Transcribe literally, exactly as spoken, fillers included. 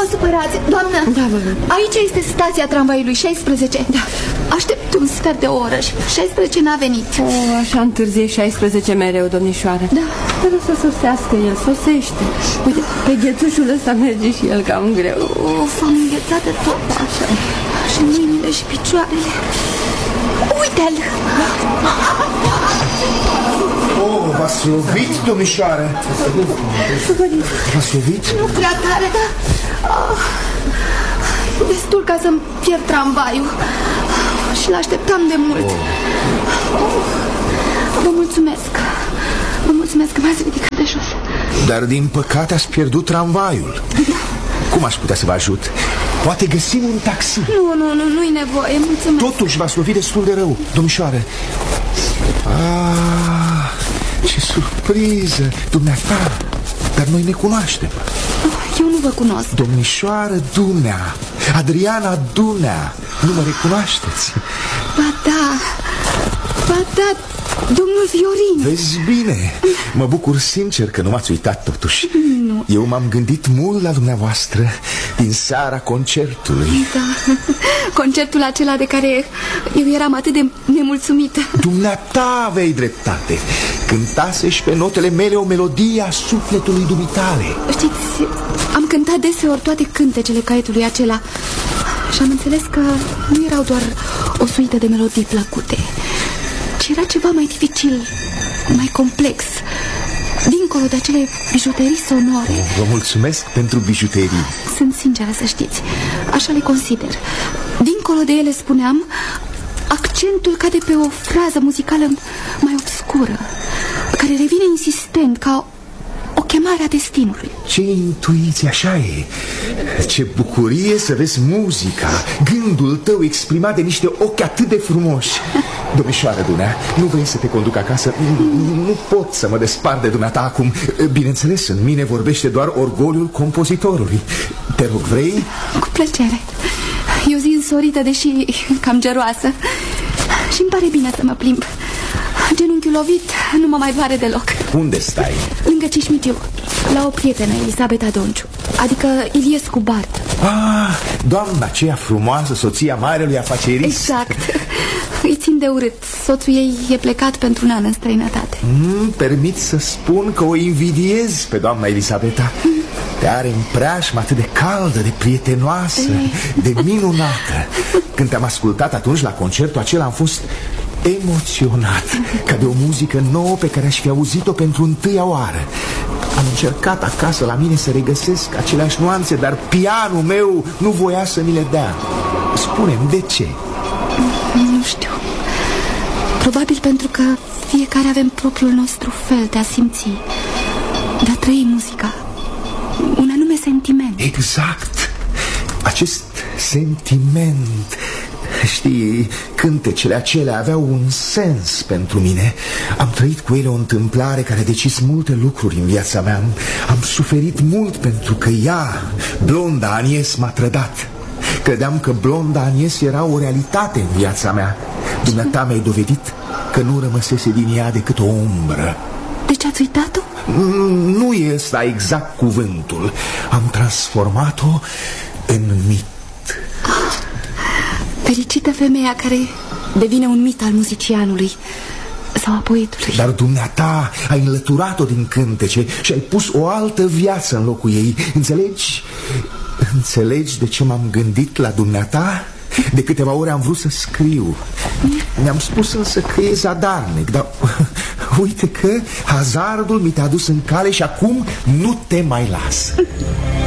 vă supărați, doamnă. Da, vă rog. Aici este stația tramvaiului șaisprezece. Da. Aștept un sfert de o oră și șaisprezece n-a venit. O, așa întârzie șaisprezece mereu, domnișoară. Da. Dar o să sosească, el sosește. Uite, pe ghețușul ăsta merge și el cam greu. Of, am înghețată tot. Așa. Și mâinile și picioarele. Uite-l! Oh, v-ați lovit, domnișoară? V-ați lovit? Nu prea tare, dar... Oh, destul ca să-mi pierd tramvaiul. Și l-așteptam de mult. Oh, vă mulțumesc. Vă mulțumesc că m-ați ridicat de jos. Dar din păcate ați pierdut tramvaiul. Cum aș putea să vă ajut? Poate găsim un taxi. Nu, nu, nu, nu-i nevoie, mulțumesc. Totuși v-ați lovit destul de rău, domnișoară. Ah, ce surpriză, dumneata. Dar noi ne cunoaștem. Eu nu vă cunosc. Domnișoară Dunea, Adriana Dunea. Nu mă recunoașteți? Ba da, ba da, domnul Fiorin. Vezi bine. Mă bucur sincer că nu m-ați uitat totuși. Nu. Eu m-am gândit mult la dumneavoastră din seara concertului. Da, concertul acela de care eu eram atât de nemulțumită. Dumneata aveai dreptate. Cântaseși pe notele mele o melodie a sufletului dumitale. Știți, am cântat deseori toate cântecele caietului acela și am înțeles că nu erau doar o suită de melodii plăcute, ci era ceva mai dificil, mai complex, dincolo de acele bijuterii sonore. Oh, vă mulțumesc pentru bijuterii. Sunt sinceră, să știți, așa le consider. Dincolo de ele, spuneam, accentul cade pe o frază muzicală mai obscură, care revine insistent ca o chemare a destinului. Ce intuiție, așa e. Ce bucurie să vezi muzica, gândul tău exprimat de niște ochi atât de frumoși. Domnișoară Dunea, nu vrei să te conduc acasă? Nu, nu pot să mă despart de dumneata acum. Bineînțeles, în mine vorbește doar orgoliul compozitorului. Te rog, vrei? Cu plăcere. E o zi însorită, deși cam geroasă, și îmi pare bine să mă plimb. Genunchiul lovit nu mă mai doare deloc. Unde stai? Lângă Cișmitiu, la o prietenă, Elisabeta Donciu, adică Iliescu Bart. Ah, doamna aceea frumoasă, soția marelui afacerist. Exact. Îi țin de urât. Soțul ei e plecat pentru un an în străinătate. mm, Permit să spun că o invidiez pe doamna Elisabeta. mm. Te are în preajmă atât de caldă, de prietenoasă, de minunată. Când te-am ascultat atunci la concertul acela am fost emoționat, ca de o muzică nouă pe care aș fi auzit-o pentru întâia oară. Am încercat acasă la mine să regăsesc aceleași nuanțe, dar pianul meu nu voia să mi le dea. Spune-mi, de ce? Nu știu. Probabil pentru că fiecare avem propriul nostru fel de a simți, de a trăi muzica, un anume sentiment. Exact. Acest sentiment. Știi, cântecele acelea aveau un sens pentru mine. Am trăit cu ele o întâmplare care a decis multe lucruri în viața mea. Am, am suferit mult pentru că ea, blonda Anies, m-a trădat. Credeam că blonda Anies era o realitate în viața mea. Dumneata mi-ai dovedit că nu rămăsese din ea decât o umbră. Deci ați uitat-o? Nu e ăsta exact cuvântul. Am transformat-o în mit. Fericită femeia care devine un mit al muzicianului sau a poetului. Dar dumneata ai înlăturat-o din cântece și ai pus o altă viață în locul ei. Înțelegi? Înțelegi de ce m-am gândit la dumneata? De câteva ore am vrut să scriu. Mi-am spus însă că e zadarnic, dar uite că hazardul mi te-a dus în cale și acum nu te mai las.